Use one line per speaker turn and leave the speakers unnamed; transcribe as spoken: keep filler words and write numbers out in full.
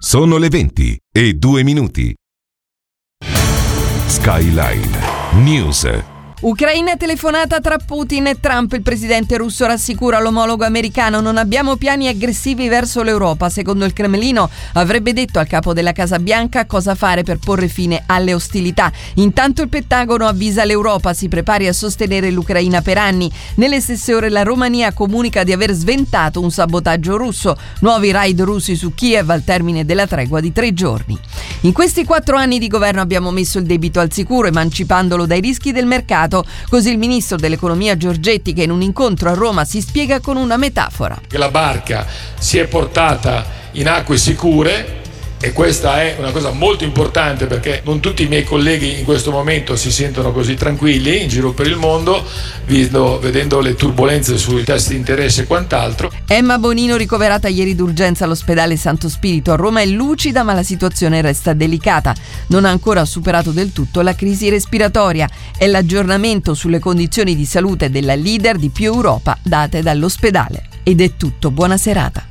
Sono le venti e due minuti. Skyline News.
Ucraina telefonata tra Putin e Trump. Il presidente russo rassicura l'omologo americano: non abbiamo piani aggressivi verso l'Europa. Secondo il Cremlino avrebbe detto al capo della Casa Bianca cosa fare per porre fine alle ostilità. Intanto il Pentagono avvisa l'Europa: si prepari a sostenere l'Ucraina per anni. Nelle stesse ore la Romania comunica di aver sventato un sabotaggio russo. Nuovi raid russi su Kiev al termine della tregua di tre giorni. In questi quattro anni di governo abbiamo messo il debito al sicuro, emancipandolo dai rischi del mercato. Così il ministro dell'economia Giorgetti, che in un incontro a Roma si spiega con una metafora.
Che la barca si è portata in acque sicure, e questa è una cosa molto importante perché non tutti i miei colleghi in questo momento si sentono così tranquilli in giro per il mondo, visto, vedendo le turbulenze sui tassi di interesse e quant'altro.
Emma Bonino, ricoverata ieri d'urgenza all'ospedale Santo Spirito a Roma, è lucida ma la situazione resta delicata. Non ha ancora superato del tutto la crisi respiratoria. È l'aggiornamento sulle condizioni di salute della leader di Più Europa date dall'ospedale. Ed è tutto, buona serata.